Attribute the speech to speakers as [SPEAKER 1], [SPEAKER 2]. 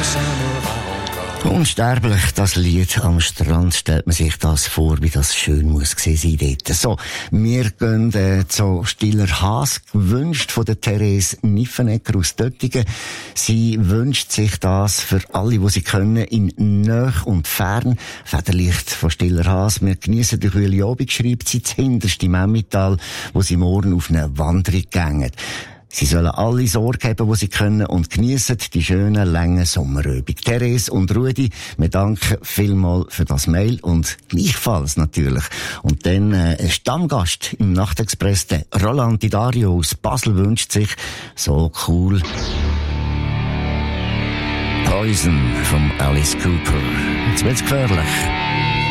[SPEAKER 1] Unsterblich, das Lied am Strand, stellt man sich das vor, wie das schön muss gewesen sein dort. So, wir gehen zu Stiller Haas, gewünscht von der Therese Niffenegger aus Döttingen. Sie wünscht sich das für alle, die sie können, in Nähe und Fern. Federlicht von Stiller Haas. Wir geniessen die kühle Abend, schreibt sie, zuhinterst im Emmental, wo sie morgen auf eine Wanderung gehen. Sie sollen alle Sorge haben, die sie können, und geniessen die schönen, langen Sommerübung. Therese und Rudi, wir danken vielmals für das Mail und gleichfalls natürlich. Und dann ein Stammgast im Nachtexpress, der Roland Didario aus Basel, wünscht sich so cool Poison von Alice Cooper. Jetzt wird's gefährlich.